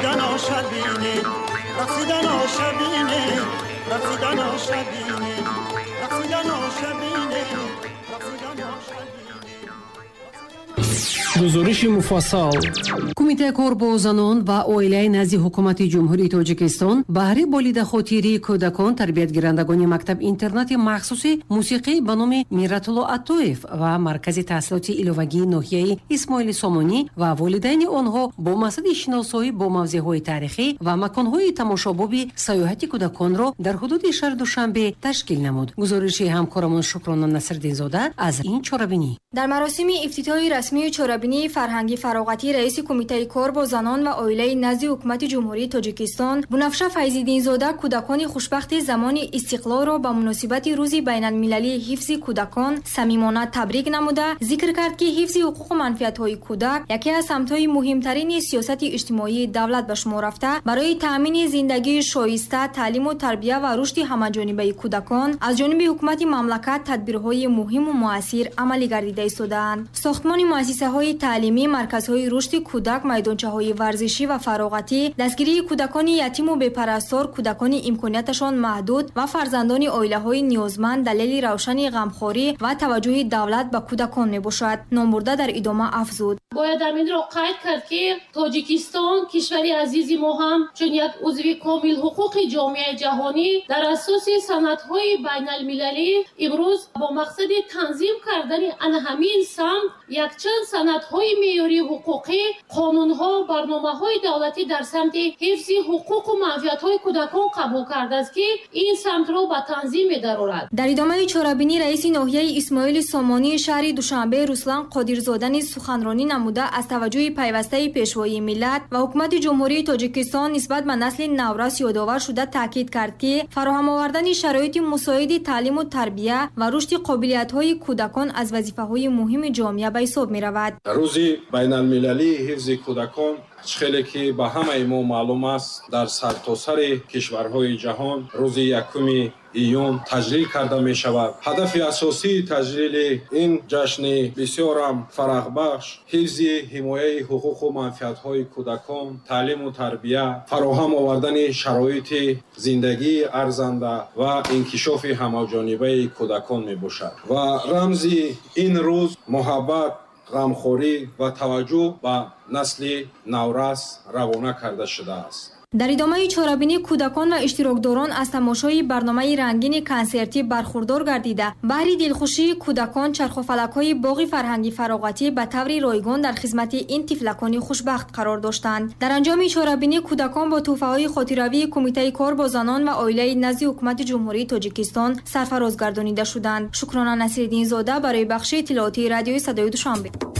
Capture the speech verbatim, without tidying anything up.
رقصیدن و شبینه رقصیدن و شبینه رقصیدن و شبینه رقصیدن و شبینه رقصیدن و شبینه. гузориши муфассал. Кумитаи кор бо занон ва оилаи назди ҳукумати ҷумҳурии Тоҷикистон баҳри болидахотирии кӯдакон тарбиятгирандагони мактаб-интернати махсуси мусиқӣ ба номи Мирратулло Аттоев ва маркази таҳсилоти иловагии ноҳияи Исмоили Сомонӣ ва волидайни онҳо бо мақсади шиносоӣ бо мавзеъҳои таърихӣ ва маконҳои тамошобоби саёҳати кӯдаконро дар ҳудуди шаҳри Душанбе ташкил намуд. гузориши ҳамкорамон Шукрона Насриддинзода аз ин чорабинӣ. дар маросими ифтитоҳи расмии чорабинии Фарҳанги Фароғатӣ раиси кумитаи кор бо занон ва оилаи назди ҳукумати ҷумҳурии Тоҷикистон Бунафша Файзиддинзода кӯдакони хушбахти замони истиқлолро ба муносибати рӯзи байналмилалии ҳифзи кӯдакон самимона табрик намуда зикр кард, ки ҳифзи ҳуқуқу манфиатҳои кӯдак яке аз самтҳои муҳимтарини сиёсати иҷтимоии давлат ба шумор рафта барои таъмини зиндагии шоиста, таълиму тарбия ва рушди ҳамаҷонибаи кӯдакон аз ҷониби ҳукумати мамлакат тадбирҳои муҳиму муассир амалӣ гардида истодаанд. сохтмони муассисаҳои таълимӣ, марказҳои рушди кӯдак, майдончаҳои варзишӣ ва фароғатӣ, дастгирии кӯдакони ятиму бепарастор, кӯдакони имконияташон маҳдуд ва фарзандони оилаҳои ниёзманд далели равшани ғамхорӣ ва таваҷҷӯҳи давлат ба кӯдакон мебошад. Номбурда дар идома афзуд: бояд аминро қайд кард, ки Тоҷикистон кишвари азизи мо ҳам чун як узви комил ҳуқуқи ҷомеаи ҷаҳонӣ дар асоси санадҳои байналмилалӣ имрӯз бо мақсади танзим кардани ана ҳамин самт якчанд санадҳои меъёрии ҳуқуқӣ, қонунҳо, барномаҳои давлатӣ дар самти ҳифзи ҳуқуқу манфиатҳои кӯдакон қабул кардааст, ки ин самтро ба танзим медарорад. дар идомаи чорабинӣ раиси ноҳияи Исмоили Сомонии шаҳри Душанбе Руслан Қодирзода низ суханронӣ намуда аз таваҷҷӯҳи пайвастаи пешвоии миллат ва ҳукумати ҷумҳурии Тоҷикистон нисбат ба насли наврас ёдовар шуда таъкид кард, ки фароҳам овардани шароити мусоиди таълиму тарбия ва рушди қобилиятҳои кӯдакон аз вазифаҳои муҳими ҷомеа ба ҳисоб меравад. рӯзи байналмилалии ҳифзи кӯдакон хеле ки ба ҳамаи мо маълум аст, дар сартосари кишварҳои ҷаҳон рӯзи якуми июн таҷлил карда мешавад. ҳадафи асосии таҷлили ин ҷашни бисёрам фарахбахш ҳифзи ҳимояи ҳуқуқу манфиатҳои кӯдакон, таълиму тарбия, фароҳам овардани шароити зиндагии арзанда ва инкишофи ҳамаҷонибаи кӯдакон мебошад ва рамзи ин рӯз муҳаббат, ғамхорӣ ва таваҷҷӯҳ ба насли наврас равона карда шудааст. дар идомаи чорабинӣ кӯдакон ва иштирокдорон аз тамошои барномаи рангини консертӣ бархурдор гардида баҳри дилхушии кӯдакон чархофалакҳои боғи фарҳанги фароғатӣ ба таври ройгон дар хизмати ин тифлакони хушбахт қарор доштанд. дар анҷоми чорабинӣ кӯдакон бо тӯҳфаҳои хотиравии кумитаи кор бо занон ва оилаи назди ҳукумати ҷумҳурии Тоҷикистон сарфароз гардонида шуданд. Шукрона Насриддинзода барои бахши иттилоотии радиои Садои Душанбе.